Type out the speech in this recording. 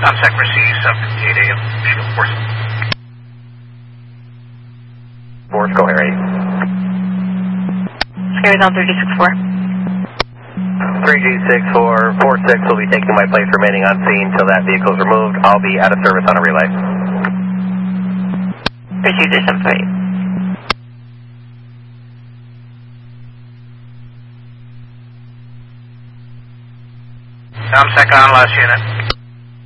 Comsec receives 7:58 a.m. Shield Force. Force, go ahead. Skywards on 3G64. 3G6446 will be taking my place remaining on scene until that vehicle is removed. I'll be out of service on a relay. Received 758. Comsec on, last unit.